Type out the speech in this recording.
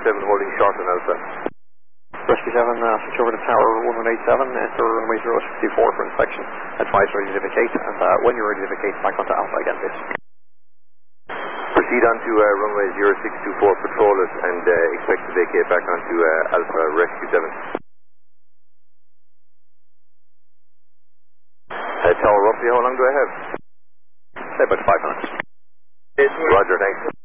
holding short on Alpha. Rescue 7, switch over to tower 1187, enter runway 064 for inspection. Advise ready to vacate, and when you're ready to vacate, back onto Alpha again, please. Proceed on to runway 0624, patrol it, and expect to vacate back onto Alpha Rescue 7. Tower, roughly how long do I have? Say about 5 minutes. Roger, thanks.